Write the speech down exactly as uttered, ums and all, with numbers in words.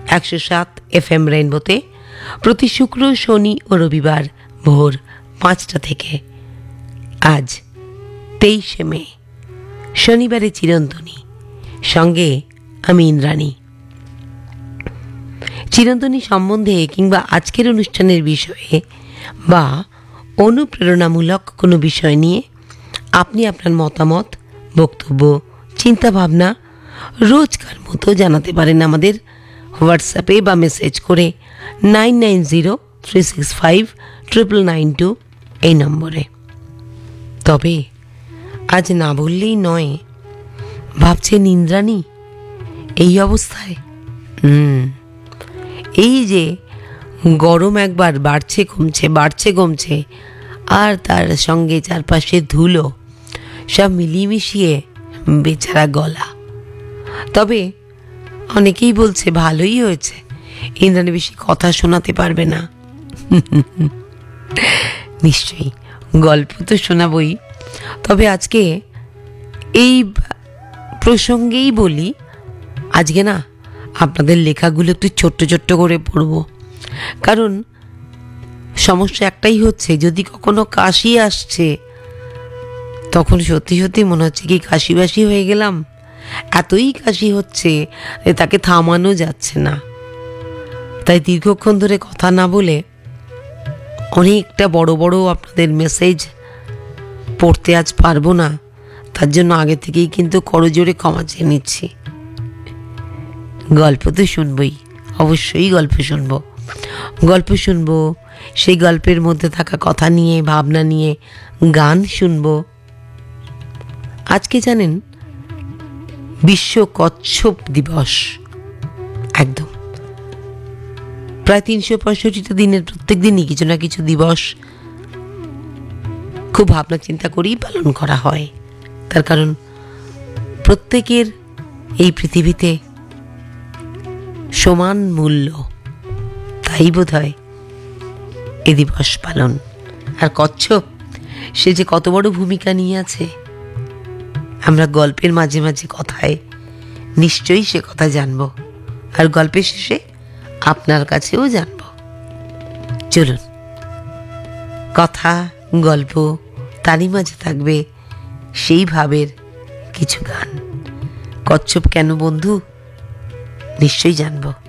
একশো সাত F M রেইনবোতে প্রতি শুক্র, শনি ও রবিবার ভোর পাঁচটা থেকে। আজ তেইশে মে, শনিবারে চিরন্তনী, সঙ্গে আমি ইন্দ্রাণী। চিরন্তনী সম্বন্ধে কিংবা আজকের অনুষ্ঠানের বিষয়ে বা অনুপ্রেরণামূলক কোনো বিষয় নিয়ে আপনি আপনার মতামত, বক্তব্য, চিন্তাভাবনা রোজকার মতো জানাতে পারেন আমাদের হোয়াটসঅ্যাপে বা মেসেজ করে nine nine zero three six five triple nine two এই নম্বরে। তবে আজ না বললেই নয়, ভাবছেন ইন্দ্রাণী এই অবস্থায়? হুম এই যে গরম একবার বাড়ছে কমছে বাড়ছে কমছে, আর তার সঙ্গে চারপাশে ধুলো, সব মিলিয়ে মিশিয়ে বেচারা গলা। তবে অনেকেই বলছে ভালোই হয়েছে, ইন্দ্রাণী বেশি কথা শোনাতে পারবে না। নিশ্চয়ই গল্প তো শোনাবই, তবে আজকে এই প্রসঙ্গেই বলি, আজকে না আপনাদের লেখাগুলো একটু ছোট্ট ছোট্ট করে পড়ব। কারণ সমস্যা একটাই হচ্ছে, যদি কখনো কাশি আসছে তখন সত্যি সত্যি মনে হচ্ছে কি কাশিবাসি হয়ে গেলাম। এতই কাশি হচ্ছে তাকে থামানো যাচ্ছে না। তাই দীর্ঘক্ষণ ধরে কথা না বলে অনেকটা বড় বড় আপনাদের মেসেজ পড়তে আজ পারবো না, তার জন্য আগে থেকেই কিন্তু করজোরে ক্ষমা চেয়ে নিচ্ছি। গল্প তো শুনবই, অবশ্যই গল্প শুনবো গল্প শুনবো সেই গল্পের মধ্যে থাকা কথা নিয়ে, ভাবনা নিয়ে গান শুনবো। আজকে জানেন বিশ্ব কচ্ছপ দিবস। একদম প্রায় তিনশো পঁয়ষট্টিটা দিনের প্রত্যেক দিনই কিছু না কিছু দিবস খুব ভাবনা চিন্তা করেই পালন করা হয়। তার কারণ প্রত্যেকের এই পৃথিবীতে সমান মূল্য, তাই বোধ হয় এ দিবস পালন। আর কচ্ছপ সে যে কত বড় ভূমিকা নিয়ে আছে আমরা গল্পের মাঝে মাঝে কথায় নিশ্চয়ই সে কথা জানবো, আর গল্পের শেষে আপনার কাছেও জানবো। চলুন, কথা গল্প তারই মাঝে থাকবে সেই ভাবের কিছু গান। কচ্ছপ কেন বন্ধু নিশ্চয়ই জানবো।